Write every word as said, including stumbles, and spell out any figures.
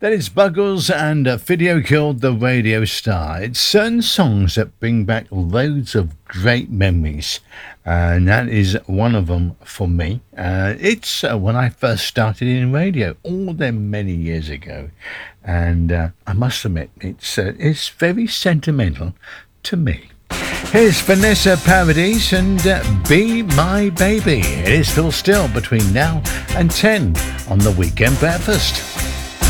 That is Buggles and uh, Video Killed the Radio Star. It's certain songs that bring back loads of great memories, and that is one of them for me. Uh, it's uh, when I first started in radio, all them many years ago, and uh, I must admit, it's uh, it's very sentimental to me. Here's Vanessa Paradis and uh, Be My Baby. It is still still between now and ten on the Weekend Breakfast.